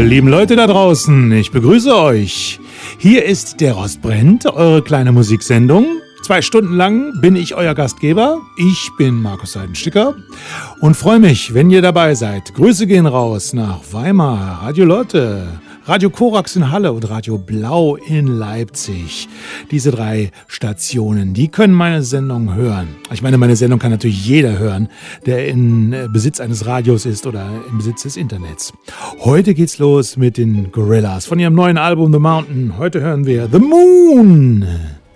lieben Leute da draußen, ich begrüße euch. Hier ist der Rost brennt, eure kleine Musiksendung. 2 Stunden lang bin ich euer Gastgeber. Ich bin Markus Seidensticker und freue mich, wenn ihr dabei seid. Grüße gehen raus nach Weimar, Radio Lotte, Radio Korax in Halle und Radio Blau in Leipzig. Diese 3 Stationen, die können meine Sendung hören. Ich meine, meine Sendung kann natürlich jeder hören, der in Besitz eines Radios ist oder im Besitz des Internets. Heute geht's los mit den Gorillaz von ihrem neuen Album The Mountain. Heute hören wir The Moon.